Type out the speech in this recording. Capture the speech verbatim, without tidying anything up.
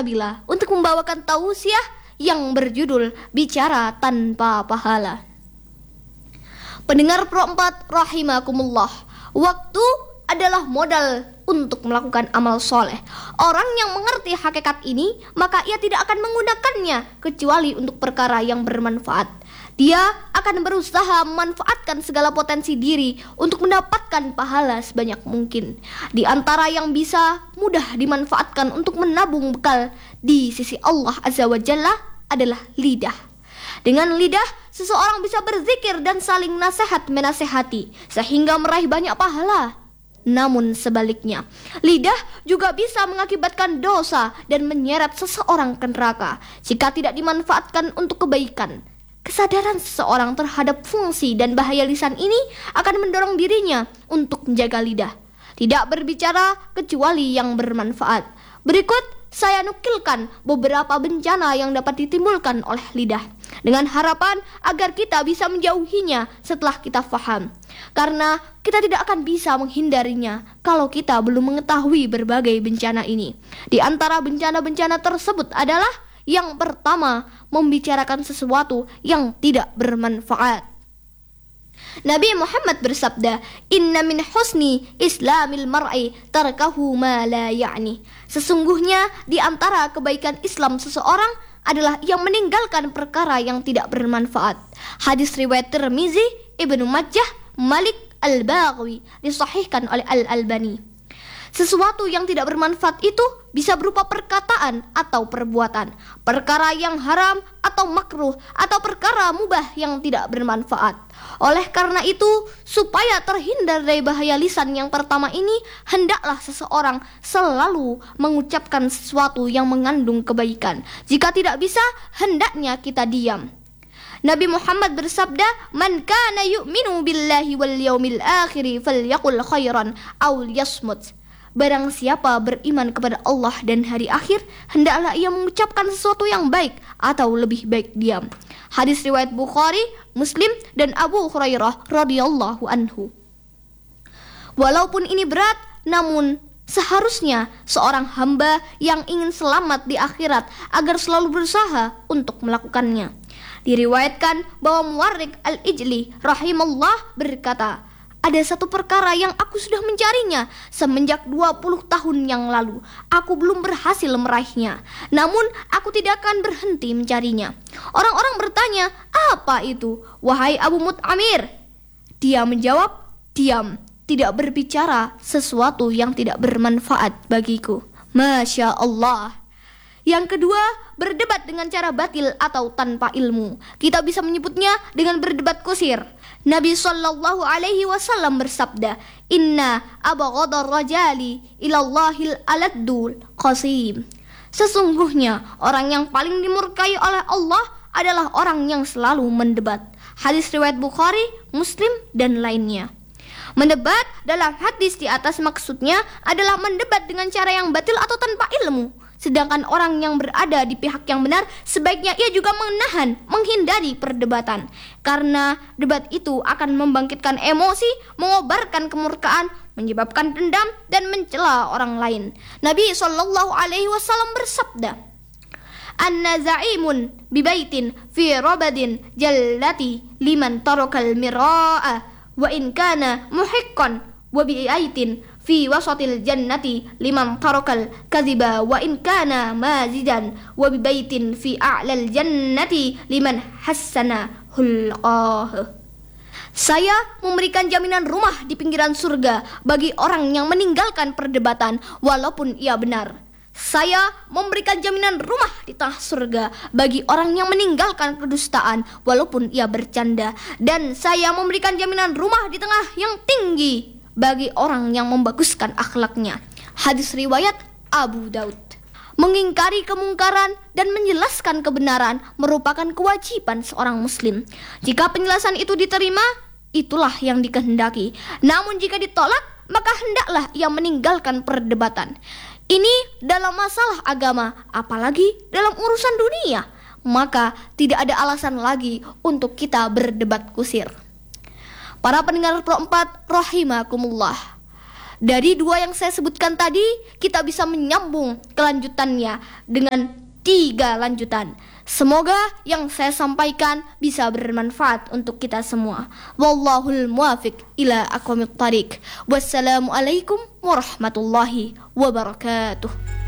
Nabila untuk membawakan tausiah yang berjudul Bicara Tanpa Pahala. Pendengar Pro empat rahimakumullah, waktu adalah modal untuk melakukan amal soleh. Orang yang mengerti hakikat ini, maka ia tidak akan menggunakannya kecuali untuk perkara yang bermanfaat. Dia akan berusaha memanfaatkan segala potensi diri untuk mendapatkan pahala sebanyak mungkin. Di antara yang bisa mudah dimanfaatkan untuk menabung bekal di sisi Allah Azza wa Jalla adalah lidah. Dengan lidah, seseorang bisa berzikir dan saling nasihat menasehati sehingga meraih banyak pahala. Namun sebaliknya, lidah juga bisa mengakibatkan dosa dan menyeret seseorang ke neraka jika tidak dimanfaatkan untuk kebaikan. Kesadaran seseorang terhadap fungsi dan bahaya lisan ini akan mendorong dirinya untuk menjaga lidah, tidak berbicara kecuali yang bermanfaat. Berikut saya nukilkan beberapa bencana yang dapat ditimbulkan oleh lidah, dengan harapan agar kita bisa menjauhinya setelah kita faham. Karena kita tidak akan bisa menghindarinya kalau kita belum mengetahui berbagai bencana ini. Di antara bencana-bencana tersebut adalah yang pertama, membicarakan sesuatu yang tidak bermanfaat. Nabi Muhammad bersabda, "Inna min husni islamil mar'i tarkahu ma la ya'ni." Sesungguhnya di antara kebaikan Islam seseorang adalah yang meninggalkan perkara yang tidak bermanfaat. Hadis riwayat Tirmizi, Ibnu Majah, Malik Al-Baghawi, disahihkan oleh Al-Albani. Sesuatu yang tidak bermanfaat itu bisa berupa perkataan atau perbuatan, perkara yang haram atau makruh, atau perkara mubah yang tidak bermanfaat. Oleh karena itu, supaya terhindar dari bahaya lisan yang pertama ini, hendaklah seseorang selalu mengucapkan sesuatu yang mengandung kebaikan. Jika tidak bisa, hendaknya kita diam. Nabi Muhammad bersabda, "Man kana yu'minu billahi wal yaumil akhir falyaqul khairan aw liyasmut." Barang siapa beriman kepada Allah dan hari akhir, hendaklah ia mengucapkan sesuatu yang baik atau lebih baik diam. Hadis riwayat Bukhari, Muslim, dan Abu Hurairah radhiyallahu anhu. Walaupun ini berat, namun seharusnya seorang hamba yang ingin selamat di akhirat agar selalu berusaha untuk melakukannya. Diriwayatkan bahwa Muwarriq Al-Ijli rahimallah berkata, "Ada satu perkara yang aku sudah mencarinya semenjak dua puluh tahun yang lalu. Aku belum berhasil meraihnya. Namun aku tidak akan berhenti mencarinya." Orang-orang bertanya, "Apa itu, wahai Abu Mut'amir?" Dia menjawab, "Diam, tidak berbicara sesuatu yang tidak bermanfaat bagiku." Masya Allah. Yang kedua, berdebat dengan cara batil atau tanpa ilmu. Kita bisa menyebutnya dengan berdebat kusir. Nabi sallallahu alaihi wasallam bersabda, "Inna abghadar rajali ilallahil aladdul qasim." Sesungguhnya orang yang paling dimurkai oleh Allah adalah orang yang selalu mendebat. Hadis riwayat Bukhari, Muslim, dan lainnya. Mendebat dalam hadis di atas maksudnya adalah mendebat dengan cara yang batil atau tanpa ilmu. Sedangkan orang yang berada di pihak yang benar, sebaiknya ia juga menahan, menghindari perdebatan. Karena debat itu akan membangkitkan emosi, mengobarkan kemurkaan, menyebabkan dendam, dan mencela orang lain. Nabi shallallahu alaihi wasallam bersabda, "Anna za'imun bibaitin fi rabadin jallati liman tarakal mira'a wa in kana muhiqqan wa bi'aitin fi wasatil jannati liman tarakal kadhiba wa in kana mazidan wa bibaitin fi a'lal jannati liman hassana hulqah." Saya memberikan jaminan rumah di pinggiran surga bagi orang yang meninggalkan perdebatan walaupun ia benar. Saya memberikan jaminan rumah di tengah surga bagi orang yang meninggalkan kedustaan walaupun ia bercanda. Dan saya memberikan jaminan rumah di tengah yang tinggi bagi orang yang membaguskan akhlaknya. Hadis riwayat Abu Daud. Mengingkari kemungkaran dan menjelaskan kebenaran merupakan kewajiban seorang muslim. Jika penjelasan itu diterima, itulah yang dikehendaki. Namun jika ditolak, maka hendaklah ia meninggalkan perdebatan. Ini dalam masalah agama, apalagi dalam urusan dunia. Maka tidak ada alasan lagi untuk kita berdebat kusir. Para pendengar Pro empat rahimakumullah, Dari dua yang saya sebutkan tadi, kita bisa menyambung kelanjutannya dengan tiga lanjutan. Semoga yang saya sampaikan bisa bermanfaat untuk kita semua. Wallahul muwafiq ila aqwamit thariq. Wassalamualaikum warahmatullahi wabarakatuh.